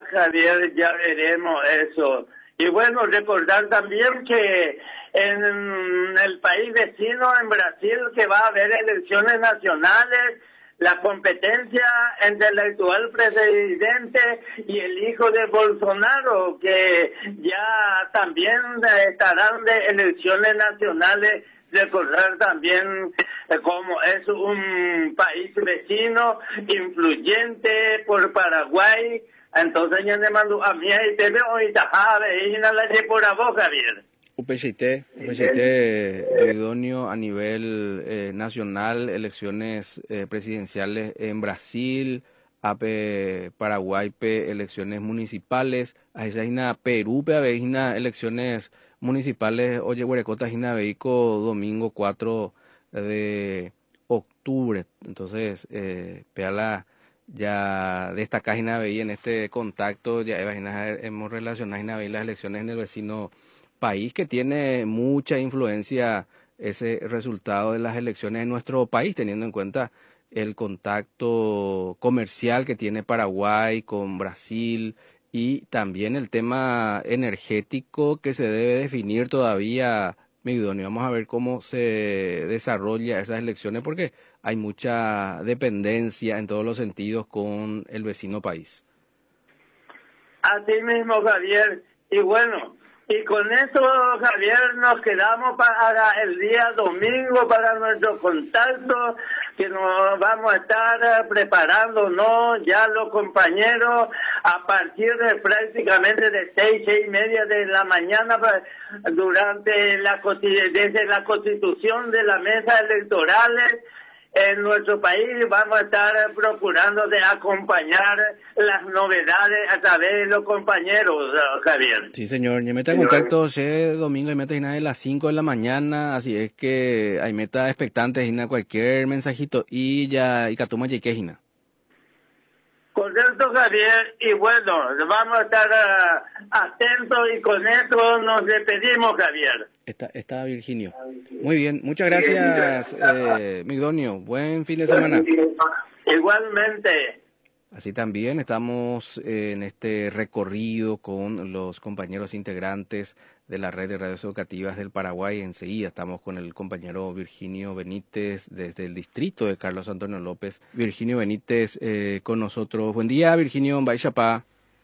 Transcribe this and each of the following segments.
Javier, ya veremos eso. Y bueno, recordar también que en el país vecino, en Brasil, que va a haber elecciones nacionales, la competencia entre el actual presidente y el hijo de Bolsonaro, que ya también estarán de elecciones nacionales. Recordar también como es un país vecino, influyente por Paraguay. Entonces ya me mandó a mí y te veo ahorita, y la de por a vos, Javier. UPCT, idóneo a nivel nacional, elecciones presidenciales en Brasil, AP Paraguay, elecciones municipales, a Perú, elecciones municipales, oye, Huerecota, Veico, domingo 4 de octubre. Entonces, peala ya destaca veí en este contacto, ya hemos relacionado las elecciones en el vecino país, que tiene mucha influencia ese resultado de las elecciones en nuestro país, teniendo en cuenta el contacto comercial que tiene Paraguay con Brasil y también el tema energético que se debe definir todavía, Migdonio. Vamos a ver cómo se desarrolla esas elecciones porque hay mucha dependencia en todos los sentidos con el vecino país. Así mismo, Javier. Y bueno, y con eso, Javier, nos quedamos para el día domingo para nuestro contacto, que nos vamos a estar preparándonos ya los compañeros a partir de prácticamente de 6:30 de la mañana durante desde la constitución de las mesas electorales. En nuestro país vamos a estar procurando de acompañar las novedades a través de los compañeros, Javier. Sí, señor. Yo meta contacto ese domingo y meta de las 5 de la mañana, así es que hay meta expectantes y cualquier mensajito y ya y catuma yequejina. Correcto, Javier, y bueno, vamos a estar atentos y con eso nos despedimos, Javier. Está Virginio. Muy bien, muchas gracias, Migdonio. Buen fin de semana. Igualmente. Así también estamos en este recorrido con los compañeros integrantes de la red de radios educativas del Paraguay. Enseguida estamos con el compañero Virginio Benítez desde el distrito de Carlos Antonio López. Virginio Benítez con nosotros. Buen día, Virginio. Baixapá.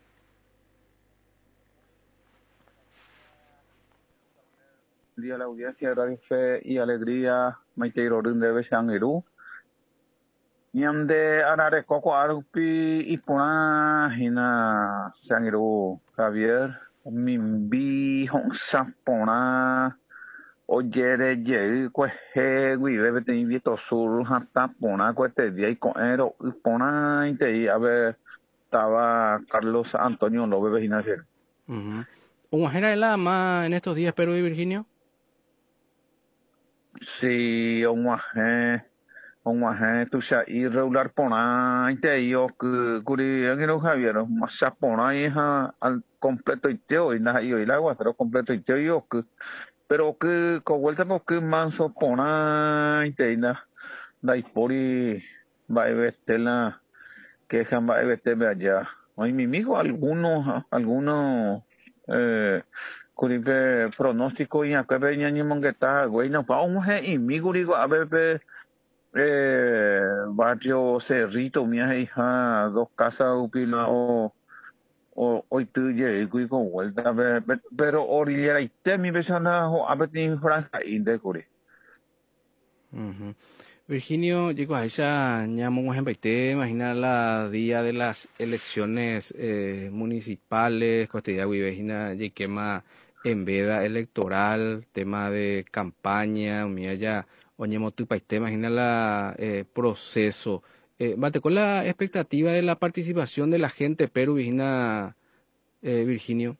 Buen día a la audiencia de Radio Fe y Alegría, Maiteiro de Bechangerú. Ñamde arare coco arupi ipuna hina Sangerú Javier, mimbi hong sapona, oyere ye cueje guive te invito sur hasta pona cueste día y coero ipona inte a ver estaba Carlos Antonio López Vejinacer. ¿Un ajena más en estos días, Perú y Virginio? Sí, un tu sea irregular pona inte yo que curi angelo Javier masa pona hija al completo iteo y na yo el agua pero completo iteo yo que pero que con vuelta porque manso pona inte na dai pori va la que jamba vete allá hay mi amigo algunos curipe pronóstico y acá venía ni mongueta güey no pa un y mi gurigo a ver barrio Cerrito, mi hija, dos casas upila o hoy tuye y cuico vuelta pero orillera y te mi persona a ver ni franja y de curi. Virginio, llegó a esa ñamo te imagina la día de las elecciones municipales, costedia vejina yequema en veda electoral, tema de campaña, ya oñemo tu paiste, imagina la proceso. Bate con la expectativa de la participación de la gente, pero Virginia, Virginio.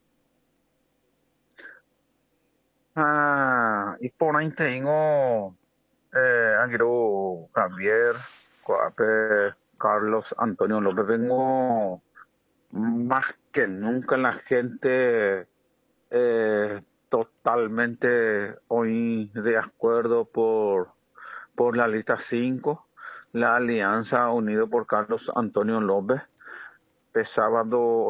Y por ahí tengo Angelo Javier, Carlos Antonio López, vengo más que nunca la gente totalmente hoy de acuerdo por la lista 5, la alianza unido por Carlos Antonio López, sábado